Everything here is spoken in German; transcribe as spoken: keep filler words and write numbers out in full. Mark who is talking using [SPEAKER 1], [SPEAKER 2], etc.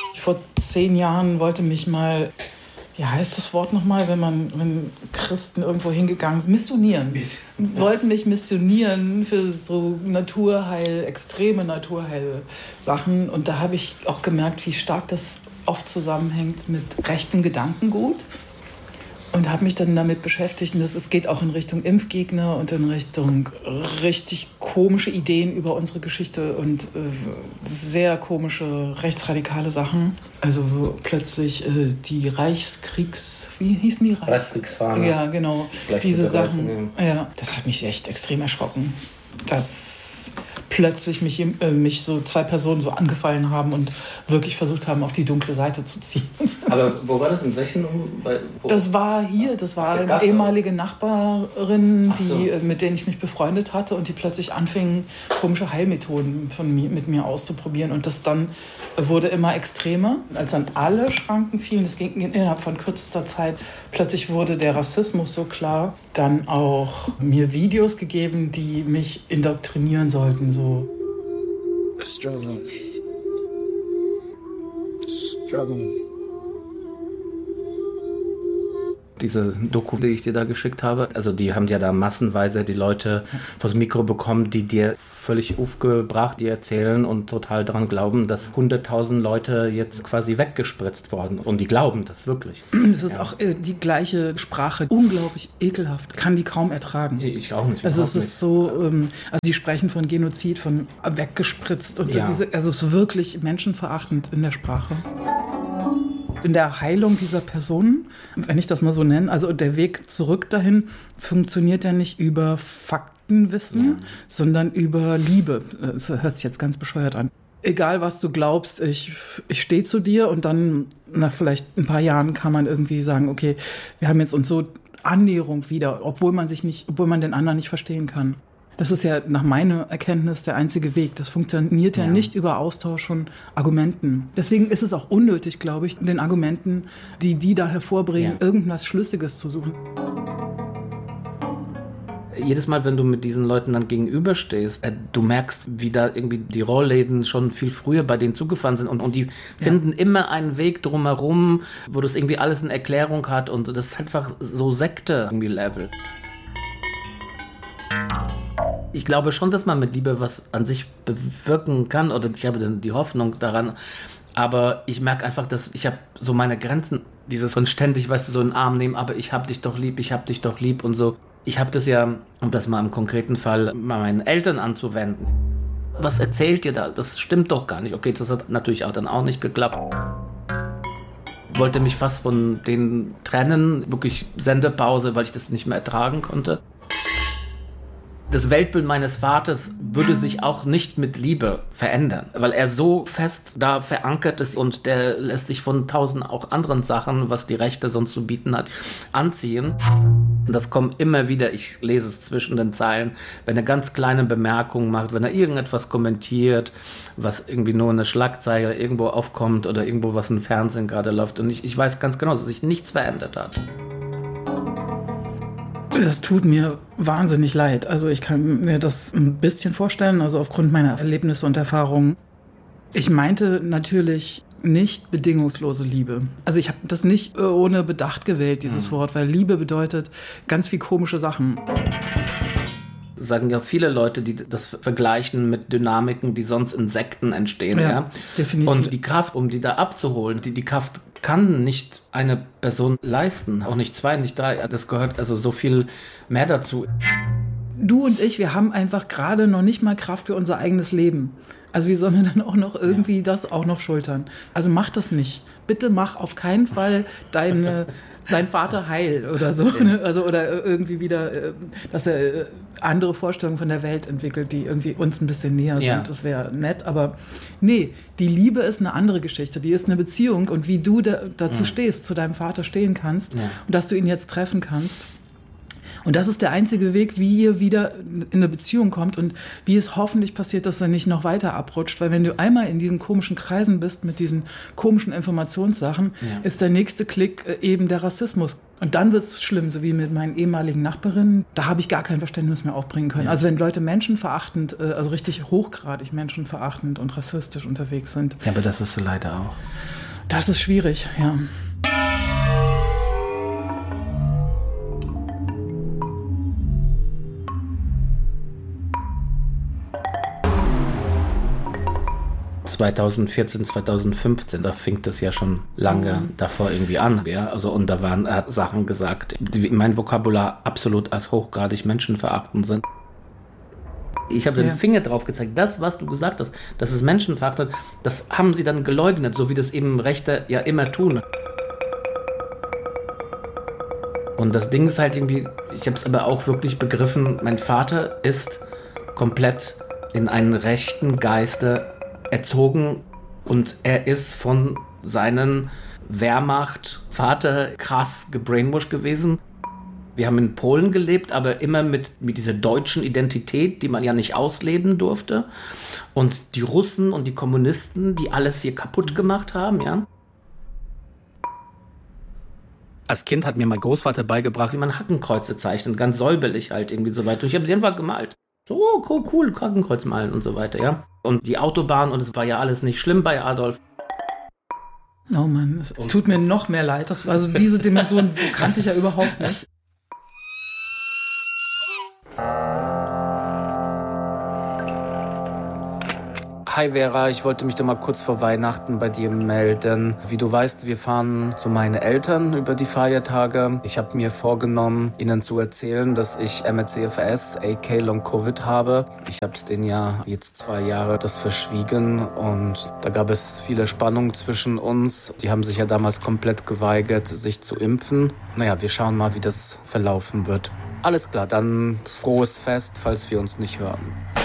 [SPEAKER 1] Vor zehn Jahren wollte mich mal, wie heißt das Wort nochmal, wenn man, wenn Christen irgendwo hingegangen sind, missionieren. Wollten mich missionieren für so Naturheil, extreme Naturheil-Sachen. Und da habe ich auch gemerkt, wie stark das oft zusammenhängt mit rechtem Gedankengut. Und habe mich dann damit beschäftigt. Und das, es geht auch in Richtung Impfgegner und in Richtung richtig komische Ideen über unsere Geschichte und äh, sehr komische rechtsradikale Sachen. Also wo plötzlich äh, die Reichskriegs... Wie hießen die?
[SPEAKER 2] Reichskriegsfahne.
[SPEAKER 1] Ja, genau. Diese Sachen. Ja, das hat mich echt extrem erschrocken. Das... plötzlich mich, äh, mich so zwei Personen so angefallen haben und wirklich versucht haben, auf die dunkle Seite zu ziehen.
[SPEAKER 2] Aber wo war das? In welchen? Bei,
[SPEAKER 1] das war hier, das war eine Gasse, ehemalige Nachbarin, so. die, mit denen ich mich befreundet hatte und die plötzlich anfingen, komische Heilmethoden von mir, mit mir auszuprobieren. Und das dann wurde immer extremer. Als dann alle Schranken fielen, das ging innerhalb von kürzester Zeit, plötzlich wurde der Rassismus so klar, dann auch mir Videos gegeben, die mich indoktrinieren sollten, so.
[SPEAKER 3] Struggling. Struggling.
[SPEAKER 2] Diese Doku, die ich dir da geschickt habe, also die haben ja da massenweise die Leute vors Mikro bekommen, die dir völlig aufgebracht, die erzählen und total daran glauben, dass hunderttausend Leute jetzt quasi weggespritzt worden. Und die glauben das wirklich.
[SPEAKER 1] Das ist ja auch äh, die gleiche Sprache. Unglaublich ekelhaft. Kann die kaum ertragen.
[SPEAKER 2] Ich auch nicht.
[SPEAKER 1] Also es ist nicht. so, ähm, also sie sprechen von Genozid, von weggespritzt. Und
[SPEAKER 2] ja.
[SPEAKER 1] diese, also es ist wirklich menschenverachtend in der Sprache. In der Heilung dieser Personen, wenn ich das mal so nenne, also der Weg zurück dahin funktioniert ja nicht über Faktenwissen, ja. sondern über Liebe. Das hört sich jetzt ganz bescheuert an. Egal, was du glaubst, ich, ich stehe zu dir und dann nach vielleicht ein paar Jahren kann man irgendwie sagen, okay, wir haben jetzt uns so Annäherung wieder, obwohl man sich nicht, obwohl man den anderen nicht verstehen kann. Das ist ja nach meiner Erkenntnis der einzige Weg. Das funktioniert ja, ja nicht über Austausch von Argumenten. Deswegen ist es auch unnötig, glaube ich, den Argumenten, die die da hervorbringen, ja. irgendwas Schlüssiges zu suchen.
[SPEAKER 2] Jedes Mal, wenn du mit diesen Leuten dann gegenüberstehst, äh, du merkst, wie da irgendwie die Rollläden schon viel früher bei denen zugefahren sind und, und die ja. finden immer einen Weg drumherum, wo das irgendwie alles eine Erklärung hat und das ist einfach so Sekte irgendwie Level. Ich glaube schon, dass man mit Liebe was an sich bewirken kann oder ich habe dann die Hoffnung daran, aber ich merke einfach, dass ich habe so meine Grenzen, dieses und ständig, weißt du, so in den Arm nehmen, aber ich habe dich doch lieb, ich habe dich doch lieb und so. Ich habe das ja, um das mal im konkreten Fall mal meinen Eltern anzuwenden. Was erzählt ihr da? Das stimmt doch gar nicht. Okay, das hat natürlich auch dann auch nicht geklappt. Wollte mich fast von denen trennen, wirklich Sendepause, weil ich das nicht mehr ertragen konnte. Das Weltbild meines Vaters würde sich auch nicht mit Liebe verändern, weil er so fest da verankert ist und der lässt sich von tausend auch anderen Sachen, was die Rechte sonst zu bieten hat, anziehen. Und das kommt immer wieder, ich lese es zwischen den Zeilen, wenn er ganz kleine Bemerkungen macht, wenn er irgendetwas kommentiert, was irgendwie nur eine Schlagzeile irgendwo aufkommt oder irgendwo was im Fernsehen gerade läuft. Und ich, ich weiß ganz genau, dass sich nichts verändert hat.
[SPEAKER 1] Das tut mir wahnsinnig leid. Also ich kann mir das ein bisschen vorstellen, also aufgrund meiner Erlebnisse und Erfahrungen. Ich meinte natürlich nicht bedingungslose Liebe. Also ich habe das nicht ohne Bedacht gewählt, dieses mhm. Wort, weil Liebe bedeutet ganz viel komische Sachen.
[SPEAKER 2] Sagen ja viele Leute, die das vergleichen mit Dynamiken, die sonst in Sekten entstehen.
[SPEAKER 1] Ja,
[SPEAKER 2] ja?
[SPEAKER 1] definitiv.
[SPEAKER 2] Und die Kraft, um die da abzuholen, die, die Kraft kann nicht eine Person leisten, auch nicht zwei, nicht drei. Das gehört also so viel mehr dazu.
[SPEAKER 1] Du und ich, wir haben einfach gerade noch nicht mal Kraft für unser eigenes Leben. Also wie sollen wir dann auch noch irgendwie ja. das auch noch schultern? Also mach das nicht. Bitte mach auf keinen Fall deine... dein Vater heil oder so, ne? Also oder irgendwie wieder, dass er andere Vorstellungen von der Welt entwickelt, die irgendwie uns ein bisschen näher sind. Ja. Das wäre nett, aber nee, die Liebe ist eine andere Geschichte. Die ist eine Beziehung und wie du da, dazu ja. stehst, zu deinem Vater stehen kannst ja. und dass du ihn jetzt treffen kannst Und das ist der einzige Weg, wie ihr wieder in eine Beziehung kommt und wie es hoffentlich passiert, dass er nicht noch weiter abrutscht. Weil wenn du einmal in diesen komischen Kreisen bist mit diesen komischen Informationssachen, ja. ist der nächste Klick eben der Rassismus. Und dann wird es schlimm, so wie mit meinen ehemaligen Nachbarinnen. Da habe ich gar kein Verständnis mehr aufbringen können. Ja. Also wenn Leute menschenverachtend, also richtig hochgradig menschenverachtend und rassistisch unterwegs sind.
[SPEAKER 2] Ja, aber das ist leider auch.
[SPEAKER 1] Das ist schwierig, ja.
[SPEAKER 2] zweitausendvierzehn, zweitausendfünfzehn, da fing das ja schon lange mhm. davor irgendwie an. Ja? Also, und da waren äh, Sachen gesagt, die in meinem Vokabular absolut als hochgradig menschenverachtend sind. Ich habe ja. den Finger drauf gezeigt, das, was du gesagt hast, das ist menschenverachtend, das haben sie dann geleugnet, so wie das eben Rechte ja immer tun. Und das Ding ist halt irgendwie, ich habe es aber auch wirklich begriffen, mein Vater ist komplett in einen rechten Geiste erzogen und er ist von seinen Wehrmacht-Vater krass gebrainwashed gewesen. Wir haben in Polen gelebt, aber immer mit, mit dieser deutschen Identität, die man ja nicht ausleben durfte. Und die Russen und die Kommunisten, die alles hier kaputt gemacht haben, ja. Als Kind hat mir mein Großvater beigebracht, wie man Hakenkreuze zeichnet, ganz säuberlich halt irgendwie so weiter. Und ich habe sie einfach gemalt. So, oh, cool, cool, Hakenkreuz malen und so weiter, ja. Und die Autobahn, und es war ja alles nicht schlimm bei Adolf.
[SPEAKER 1] Oh Mann, es, es tut mir noch mehr leid. Das war also diese Dimension kannte ich ja überhaupt nicht.
[SPEAKER 2] Hi Vera, ich wollte mich doch mal kurz vor Weihnachten bei dir melden. Wie du weißt, wir fahren zu meinen Eltern über die Feiertage. Ich habe mir vorgenommen, ihnen zu erzählen, dass ich M R C F S, aka Long Covid habe. Ich habe es denen ja jetzt zwei Jahre das verschwiegen und da gab es viele Spannungen zwischen uns. Die haben sich ja damals komplett geweigert, sich zu impfen. Naja, wir schauen mal, wie das verlaufen wird. Alles klar, dann frohes Fest, falls wir uns nicht hören.